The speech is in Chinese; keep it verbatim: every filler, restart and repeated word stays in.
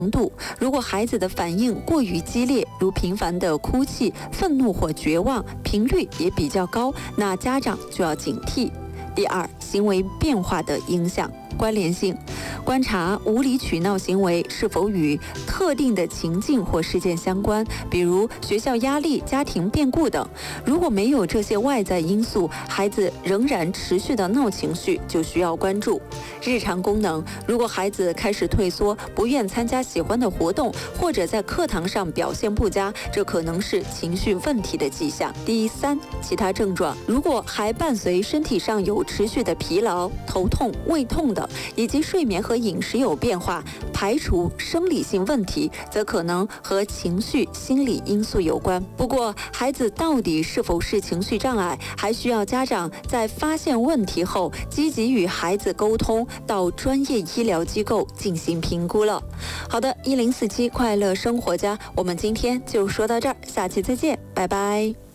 度，如果孩子的反应过于激烈，如频繁的哭泣、愤怒或绝望，频率也比较高，那家长就要警惕。第二，行为变化的影响。关联性，观察无理取闹行为是否与特定的情境或事件相关，比如学校压力、家庭变故等。如果没有这些外在因素，孩子仍然持续的闹情绪，就需要关注。日常功能，如果孩子开始退缩，不愿参加喜欢的活动，或者在课堂上表现不佳，这可能是情绪问题的迹象。第三，其他症状，如果还伴随身体上有持续的疲劳、头痛、胃痛等，以及睡眠和饮食有变化，排除生理性问题，则可能和情绪、心理因素有关。不过，孩子到底是否是情绪障碍，还需要家长在发现问题后，积极与孩子沟通，到专业医疗机构进行评估了。好的，一零四七快乐生活家，我们今天就说到这儿，下期再见，拜拜。